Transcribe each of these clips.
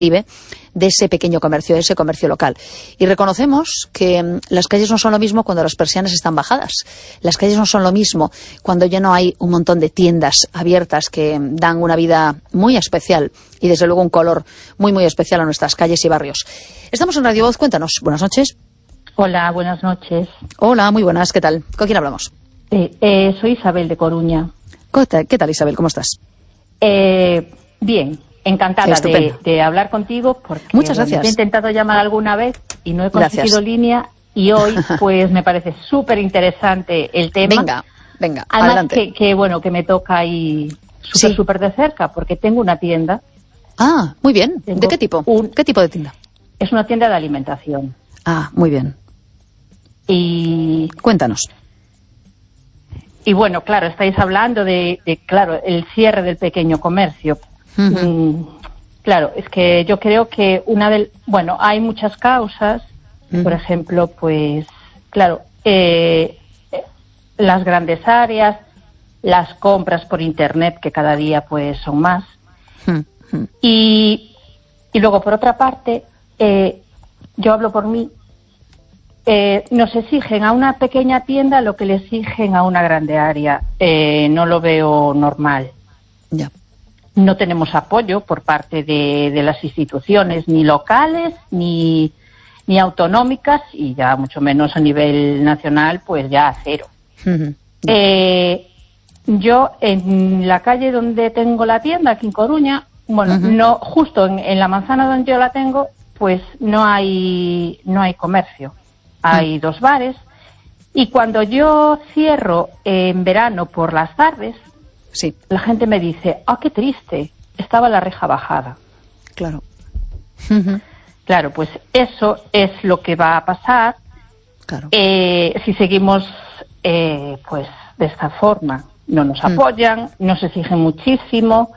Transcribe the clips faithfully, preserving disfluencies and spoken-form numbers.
de ese pequeño comercio, de ese comercio local. Y reconocemos que mm, las calles no son lo mismo cuando las persianas están bajadas. Las calles no son lo mismo cuando ya no hay un montón de tiendas abiertas que dan una vida muy especial y desde luego un color muy muy especial a nuestras calles y barrios. Estamos en Radio Voz, cuéntanos. Buenas noches. Hola, buenas noches. Hola, muy buenas, ¿qué tal? ¿Con quién hablamos? Eh, eh, soy Isabel de Coruña. ¿Qué tal, Isabel? ¿Cómo estás? Eh, bien. Encantada de, de hablar contigo porque Muchas gracias. Bueno, he intentado llamar alguna vez y no he conseguido gracias. línea y hoy pues me parece súper interesante el tema. Venga, venga, Además adelante. Que, que bueno, que me toca ahí súper sí. súper de cerca porque tengo una tienda. Ah, muy bien. Tengo ¿De qué tipo? Un, ¿Qué tipo de tienda? Es una tienda de alimentación. Ah, muy bien. Y... Cuéntanos. Y bueno, claro, estáis hablando de, de claro, el cierre del pequeño comercio. Uh-huh. Mm, claro, es que yo creo que una del... Bueno, hay muchas causas, uh-huh. por ejemplo, pues, claro, eh, las grandes áreas, las compras por Internet, que cada día pues son más. Uh-huh. Y, y luego, por otra parte, eh, yo hablo por mí, eh, nos exigen a una pequeña tienda lo que le exigen a una grande área. Eh, no lo veo normal. Ya. No tenemos apoyo por parte de, de las instituciones, ni locales, ni, ni autonómicas, y ya mucho menos a nivel nacional, pues ya a cero. Uh-huh. Eh, yo, en la calle donde tengo la tienda, aquí en Coruña, bueno, uh-huh. no, justo en, en la manzana donde yo la tengo, pues no hay, no hay comercio. Hay uh-huh. dos bares, y cuando yo cierro en verano por las tardes, sí. la gente me dice, ah, qué triste, estaba la reja bajada. Claro. Uh-huh. Claro, pues eso es lo que va a pasar claro. eh, si seguimos eh, pues de esta forma. No nos apoyan, uh-huh. nos exigen muchísimo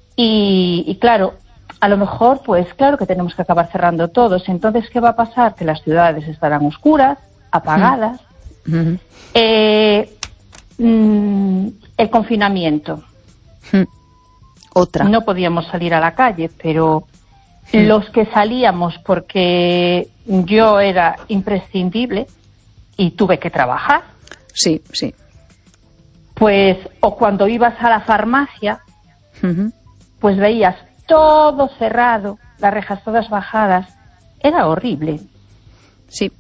y, y claro, a lo mejor, pues claro que tenemos que acabar cerrando todos. Entonces, ¿qué va a pasar? Que las ciudades estarán oscuras, apagadas. Uh-huh. Eh, mm, el confinamiento. Hmm. Otra. No podíamos salir a la calle, pero hmm. los que salíamos porque yo era imprescindible y tuve que trabajar. Sí, sí. Pues, o cuando ibas a la farmacia, uh-huh. pues veías todo cerrado, las rejas todas bajadas. Era horrible. Sí.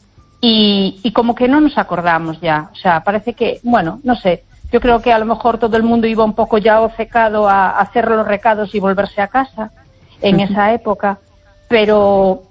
Y, y como que no nos acordamos ya. O sea, parece que, bueno, no sé. Yo creo que a lo mejor todo el mundo iba un poco ya obcecado a hacer los recados y volverse a casa en uh-huh. esa época. Pero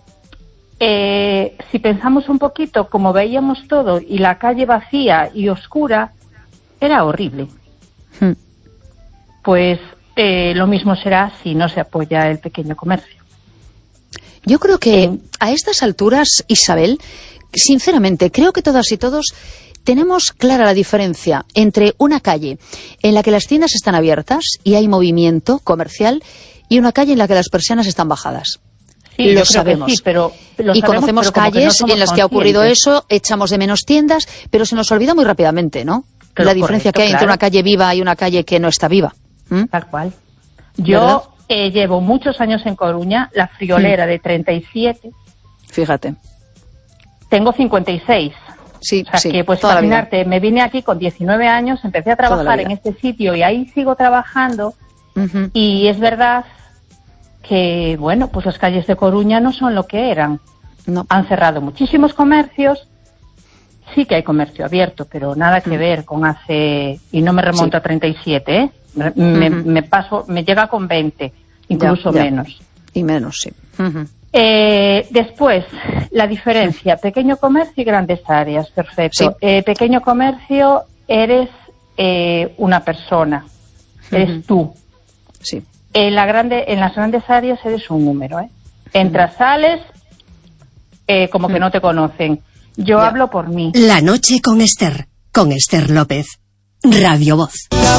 eh, si pensamos un poquito, como veíamos todo y la calle vacía y oscura, era horrible. Uh-huh. Pues eh, lo mismo será si no se apoya el pequeño comercio. Yo creo que eh, a estas alturas, Isabel, sinceramente, creo que todas y todos tenemos clara la diferencia entre una calle en la que las tiendas están abiertas y hay movimiento comercial y una calle en la que las persianas están bajadas. Sí, lo sabemos. Sí, pero lo y sabemos, conocemos pero calles no en las que ha ocurrido eso, echamos de menos tiendas, pero se nos olvida muy rápidamente, ¿no? Pero la diferencia correcto, que hay entre claro. una calle viva y una calle que no está viva. ¿Mm? Tal cual. Yo eh, llevo muchos años en Coruña, la friolera ¿Mm? de treinta y siete. Fíjate. Tengo cincuenta y seis. Sí, o sea, sí, que pues imaginarte, me vine aquí con diecinueve años, empecé a trabajar en este sitio y ahí sigo trabajando. Uh-huh. Y es verdad que, bueno, pues las calles de Coruña no son lo que eran. No. Han cerrado muchísimos comercios. Sí que hay comercio abierto, pero nada que uh-huh. ver con hace... Y no me remonto sí. a treinta y siete, ¿eh? Me, uh-huh. me paso, me llega con veinte, incluso ya, ya. menos. Y menos, sí. Uh-huh. Eh, después, la diferencia, pequeño comercio y grandes áreas, perfecto. Sí. Eh, pequeño comercio, eres eh, una persona, eres uh-huh. tú. Sí. En, la grande, en las grandes áreas eres un número, ¿eh? Entras, uh-huh. sales, eh, como uh-huh. que no te conocen. Yo yeah. hablo por mí. La noche con Esther, con Esther López. Radio Voz.